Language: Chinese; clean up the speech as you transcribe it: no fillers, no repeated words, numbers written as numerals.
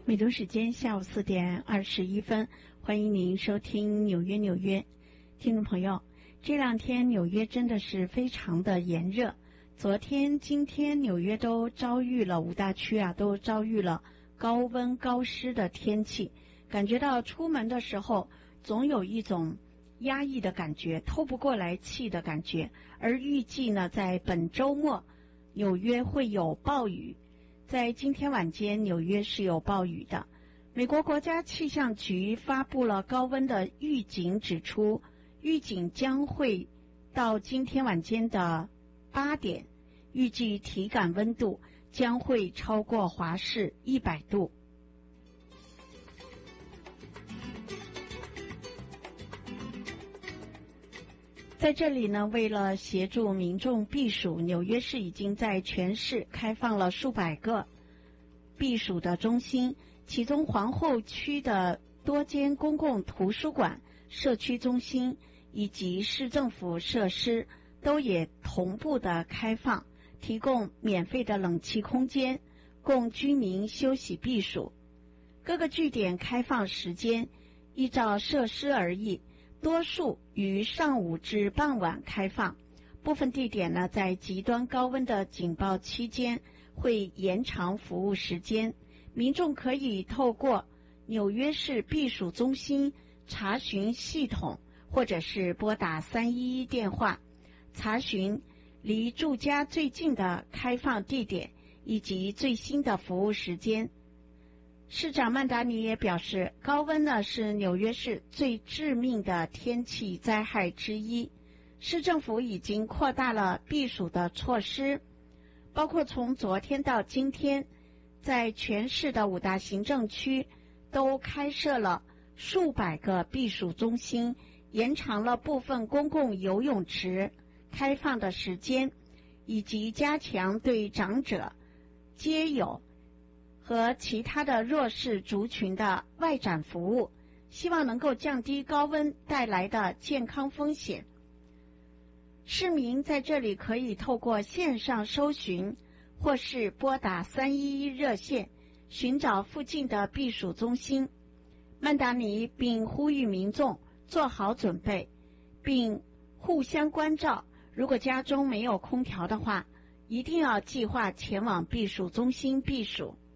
美东时间下午4:21，欢迎您收听纽约。听众朋友，这两天纽约真的是非常的炎热，昨天今天纽约都遭遇了5大区都遭遇了高温高湿的天气，感觉到出门的时候总有一种压抑的感觉，透不过来气的感觉。而预计呢，在本周末纽约会有暴雨，在今天晚间纽约是有暴雨的。美国国家气象局发布了高温的预警，指出预警将会到今天晚间的8点，预计体感温度将会超过华氏100度。在这里呢，为了协助民众避暑，纽约市已经在全市开放了数百个避暑的中心，其中皇后区的多间公共图书馆、社区中心以及市政府设施都也同步的开放，提供免费的冷气空间，供居民休息避暑。各个据点开放时间依照设施而异，多数于上午至傍晚开放，部分地点呢，在极端高温的警报期间会延长服务时间。民众可以透过纽约市避暑中心查询系统，或者是拨打311电话，查询离住家最近的开放地点以及最新的服务时间。市长曼达尼也表示，高温呢是纽约市最致命的天气灾害之一。市政府已经扩大了避暑的措施，包括从昨天到今天，在全市的5大行政区都开设了数百个避暑中心，延长了部分公共游泳池开放的时间，以及加强对长者、街友和其他的弱势族群的外展服务，希望能够降低高温带来的健康风险。市民在这里可以透过线上搜寻或是拨打311热线，寻找附近的避暑中心。曼达尼并呼吁民众做好准备，并互相关照，如果家中没有空调的话，一定要计划前往避暑中心避暑。